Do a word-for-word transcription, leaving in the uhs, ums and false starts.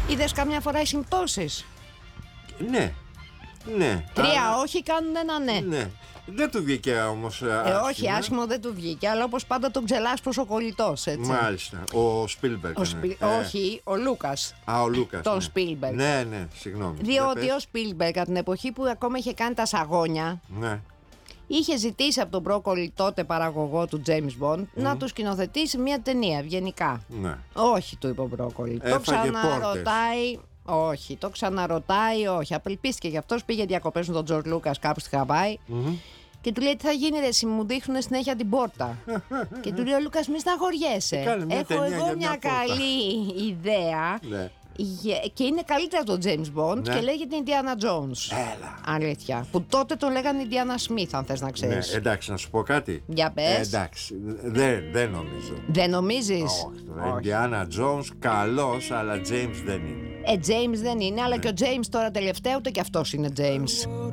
Είδες καμιά φορά οι συμπτώσεις? Ναι, ναι. Τρία αλλά... όχι κάνουν ένα ναι. Ναι. Δεν του βγήκε όμως ε, άσχημα. Όχι, άσχημο δεν του βγήκε, αλλά όπως πάντα τον ξελάσπρος ο κολλητός, έτσι. Μάλιστα. Ο Σπίλμπεργκ. Ο Σπι... ναι. Όχι, ο Λούκας. Α, ο Λούκας. Τον ναι. Σπίλμπεργκ. Ναι, ναι, συγγνώμη. Διότι ο Σπίλμπεργκ από την εποχή που ακόμα είχε κάνει τα σαγόνια, Ναι. είχε ζητήσει από τον πρόκολλη τότε παραγωγό του James Bond mm. να του σκηνοθετήσει μια ταινία ευγενικά. Ναι. Όχι, του είπε ο πρόκολλη. Το ξαναρωτάει. Όχι, το ξαναρωτάει, όχι. Απελπίστηκε γι' αυτό, πήγε διακοπές με τον Τζορτζ Λούκας κάπου στη Χαβάη. Mm-hmm. Και του λέει: τι θα γίνει, ρε, εσύ μου δείχνουν συνέχεια την πόρτα. Και του λέει ο Λούκας: μη στεναχωριέσαι. Έχω εγώ μια, μια καλή ιδέα. Ναι. Και είναι καλύτερα από τον James Bond, ναι. Και λέγεται Indiana Jones. Έλα. Αλήθεια. Που τότε τον λέγανε Indiana Smith, αν θες να ξέρεις. Ναι, εντάξει, να σου πω κάτι. Για πες. Ε, εντάξει, δεν δε νομίζω. Δεν νομίζεις? Όχι. Indiana Jones καλός, αλλά James δεν είναι. Ε, James δεν είναι, αλλά ναι. Και ο James τώρα τελευταίο ούτε και αυτός είναι James.